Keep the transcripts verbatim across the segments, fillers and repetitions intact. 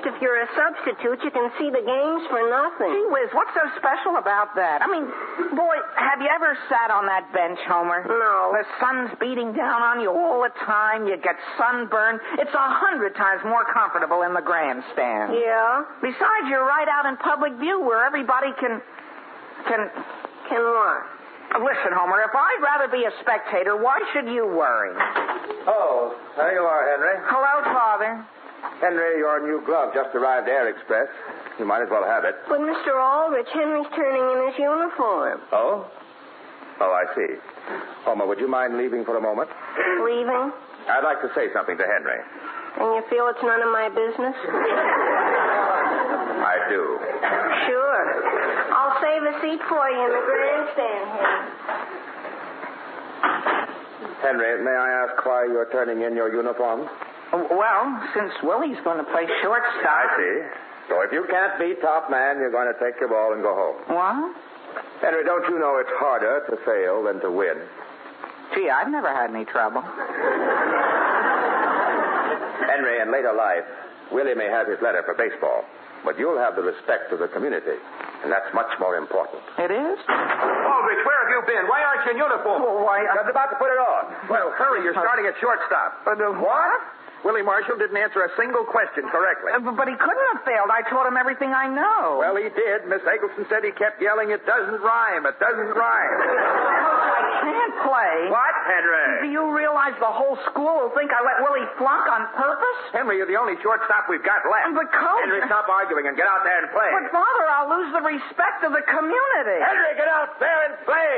least if you're a substitute, you can see the games for nothing. Gee whiz, what's so special about that? I mean, boy, have you ever sat on that bench, Homer? No. The sun's beating down on you all the time. You get sunburned. It's a hundred times more comfortable in the grandstand. Yeah? Besides, you're right out in public view where everybody can... can... Can what? Listen, Homer, if I'd rather be a spectator, why should you worry? Oh, there you are, Henry. Hello, Father. Henry, your new glove just arrived Air Express. You might as well have it. But, Mister Aldrich, Henry's turning in his uniform. Oh? Oh, I see. Homer, would you mind leaving for a moment? Leaving? I'd like to say something to Henry. And you feel it's none of my business? I do. Sure. I'll save a seat for you in the grandstand here. Henry, may I ask why you're turning in your uniform? Well, since Willie's going to play shortstop... I see. So if you can't be top man, you're going to take your ball and go home. What? Henry, don't you know it's harder to fail than to win? Gee, I've never had any trouble. Henry, in later life, Willie may have his letter for baseball, but you'll have the respect of the community, and that's much more important. It is? Aldrich, where have you been? Why aren't you in uniform? Well, why... I was about to put it on. Well, hurry. You're starting at shortstop. Uh, uh, what? Willie Marshall didn't answer a single question correctly. Uh, but he couldn't have failed. I taught him everything I know. Well, he did. Miss Eggleston said he kept yelling, it doesn't rhyme, it doesn't rhyme. I can't play. What, Henry? Do you realize the whole school will think I let Willie flunk on purpose? Henry, you're the only shortstop we've got left. But, Coach... Henry, stop arguing and get out there and play. But, Father, I'll lose the respect of the community. Henry, get out there and play.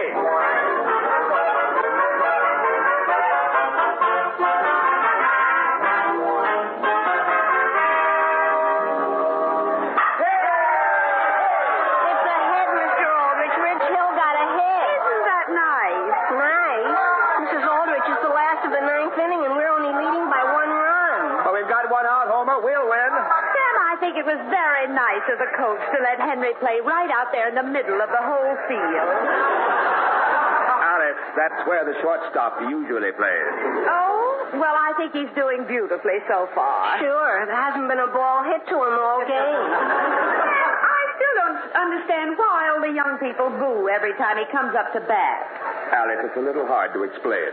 It was very nice of the coach to let Henry play right out there in the middle of the whole field. Alice, that's where the shortstop usually plays. Oh? Well, I think he's doing beautifully so far. Sure. There hasn't been a ball hit to him all game. I still don't understand why all the young people boo every time he comes up to bat. Alice, it's a little hard to explain.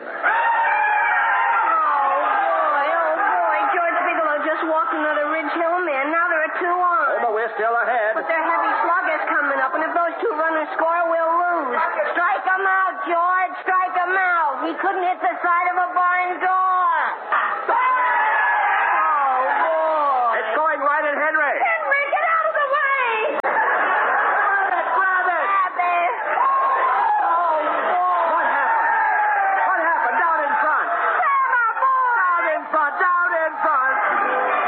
Just walked another Ridge Hill man. Now there are two on. Oh, but we're still ahead. But they're heavy sluggers coming up, and if those two runners score, we'll lose. Strike